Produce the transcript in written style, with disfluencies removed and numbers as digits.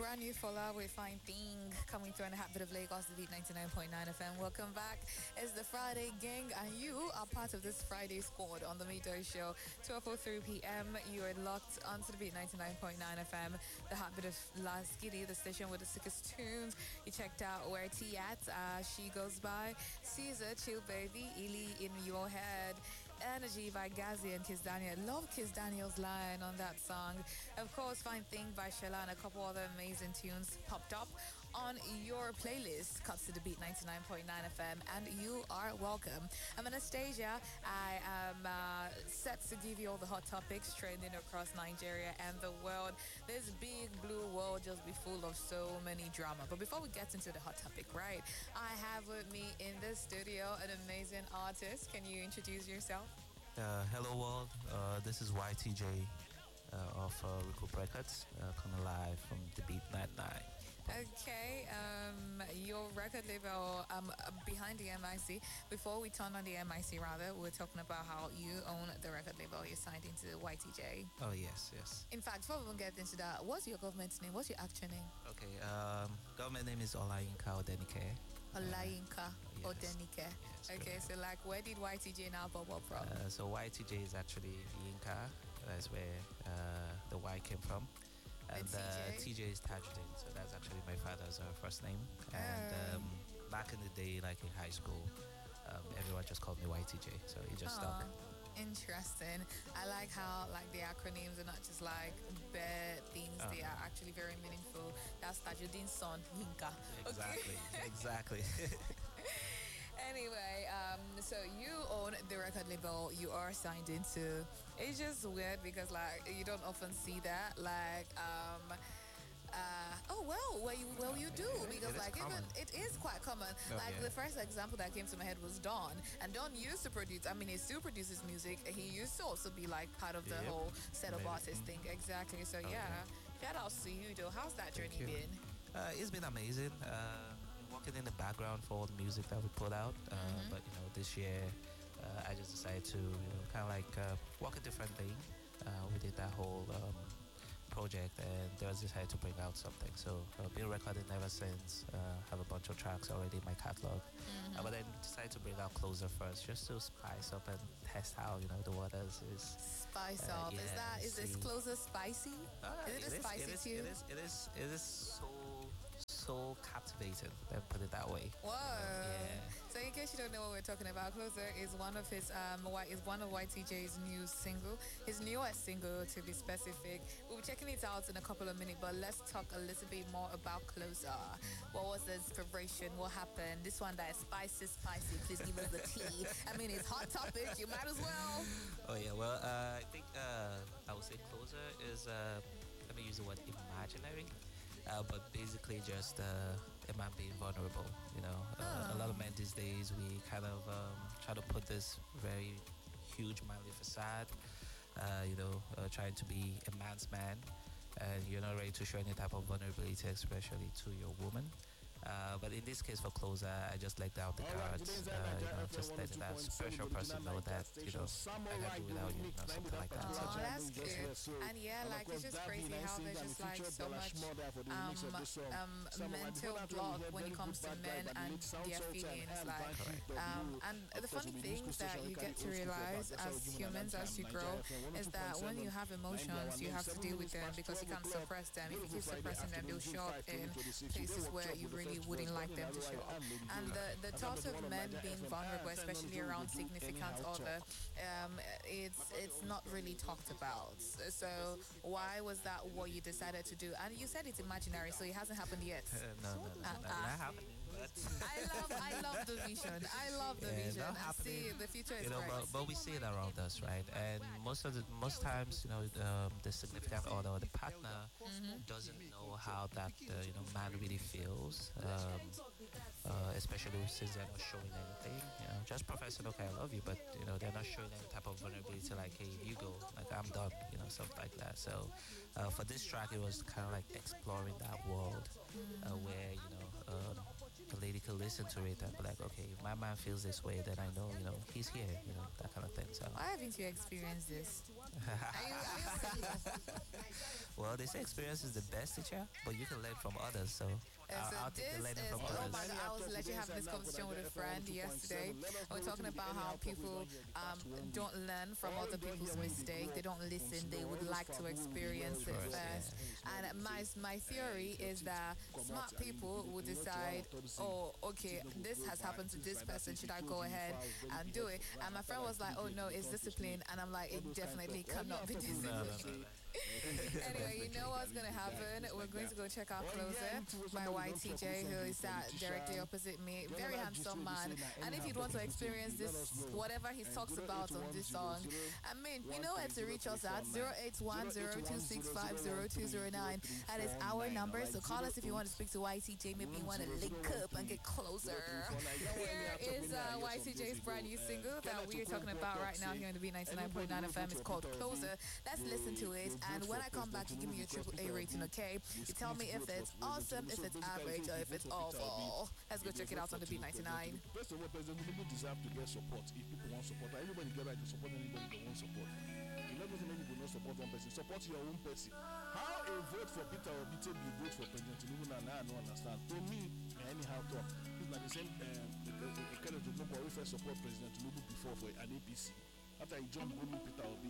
Brand new Fola with Fine Thing coming through on the Hot Bit of Lagos, the Beat 99.9 FM. Welcome back. It's the Friday gang, and you are part of this Friday squad on the Midday Show. 12:03 p.m. You are locked onto the Beat 99.9 FM, the Hot Bit of Las Giddy, the station with the sickest tunes. You checked out Where T at, She Goes By, Caesar, Chill Baby, Illy in Your Head, Energy by Gazi and Kiss Daniel. Love Kiss Daniel's line on that song. Of course, Fine Thing by Shella and a couple other amazing tunes popped up on your playlist. Cuts to the Beat 99.9 FM, and you are welcome. I'm Anastasia. I am set to give you all the hot topics trending across Nigeria and the world. This big blue world just be full of so many drama. But before we get into the hot topic, right, I have with me in the studio an amazing artist. Can you introduce yourself? Hello world, this is YTJ of Recoup Records, coming live from the Beat 99. Okay, your record label behind the MIC. Before we turn on the MIC, rather, we're talking about how you own the record label. You're signed into YTJ. Oh yes. In fact, before we even get into that, what's your government's name? What's your actual name? Okay, government name is Olayinka Odenike. Olayinka Yes. Odenike. Yes, Okay, correct. so like, where did YTJ now pop up from? So YTJ is actually Yinka. That's where the Y came from. And TJ? TJ is Tajuddin, so that's actually my father's first name. And back in the day, like in high school, everyone just called me YTJ, so it just stuck. Interesting. I like how like the acronyms are not just like bare things; they are actually very meaningful. That's Tajuddin's son, Yinka. Exactly. Anyway, so you own the record label you are signed into. It's just weird because like you don't often see that. Like, well, you do because It is like common. even it is quite common. Oh, Like yeah. the first example that came to my head was Don, and Don used to produce. I mean, he still produces music. He used to also be like part of the Yep. whole set of Maybe. artists thing. Exactly. So yeah, shout outs to you though. How's that journey you. been? It's been amazing. Working in the background for all the music that we put out. But this year, I just decided to kind of like walk a different lane. We did that whole project, and just decided to bring out something. So been recording ever since. Have a bunch of tracks already in my catalog. But then decided to bring out Closer first, just to spice up and test how the waters is. Spice up. yeah, Is this see. Closer spicy? Is it spicy too? It is so captivating. Let's put it that way. Whoa. Yeah. So in case you don't know what we're talking about, Closer is one of his is one of YTJ's new single, his newest single to be specific. We'll be checking it out in a couple of minutes, but let's talk a little bit more about Closer. What was the inspiration? What happened? This one that is spicy. Please give us the tea. I mean, it's hot topic. You might as well. Oh yeah. Well, I think I would say Closer is let me use the word imaginary. But basically just a man being vulnerable. A lot of men these days, we kind of try to put this very huge manly facade, trying to be a man's man, and you're not ready to show any type of vulnerability, especially to your woman. But in this case for Closer, I just let down the cards, just letting that special person know that, I can do without you, something like that. Oh, that's good. And yeah, like it's just crazy how there's just like so much mental block when it comes to men and their feelings. Like, and the funny thing that you get to realize as humans as you grow is that when you have emotions, you have to deal with them because you can't suppress them. If you keep suppressing them, they'll show up in places where you really wouldn't like them to show up. And the thought of men being vulnerable, especially around significant other, it's not really talked about. So why was that what you decided to do? And you said it's imaginary, so it hasn't happened yet. No, not happening. But I love the vision. I love the vision. not I see happening. the future is bright. But we see it around us, right? And most times, the significant other or the partner doesn't know how that man really feels, especially since they're not showing anything. Just professing, okay, I love you, but they're not showing any type of vulnerability. Like, hey, you go, like I'm done, something like that. So for this track, it was kind of like exploring that world where a lady could listen to it and be like, okay, if my man feels this way, then I know, he's here, that kind of thing. So, Why haven't you experienced this? Are you serious? well, they say experience is the best teacher, but you can learn from others. So, So I'll take the this learning is, from oh others. my god, I was literally having this conversation with a friend yesterday. And we're talking about how people don't learn from other people's mistake. They don't listen. They would like to experience it First, first. And my theory is that smart people will decide, oh, okay, this has happened to this person. Should I go ahead and do it? And my friend was like, oh no, it's discipline. And I'm like, it definitely cannot be discipline. Anyway, you know what's going to happen? We're going to go check out Closer by YTJ, who is sat directly opposite me. Very handsome man. And if you'd want to experience this, whatever he talks about on this song, I mean, you know where to reach us at 08102650209. That is our number. So call us if you want to speak to YTJ. Maybe you want to link up and get closer. Here is YTJ's brand new single that we are talking about right now here on the B99.9 FM. It's called Closer. Let's listen to it. And when I come back, you give me a AAA rating, okay? You tell me if it's awesome, if it's average, or if it's awful. Let's go check it out on the B99. First of all, President Tinubu deserve to get support if people want support. Everybody get right to support anybody that wants support. You never say many people don't support one person. Support your own person. How a vote for Peter Obi take you vote for President Tinubu now I don't understand. To me, anyhow talk. It's like the same the kind of people who first support President Tinubu before for an APC. After he jumped go meet Peter Obi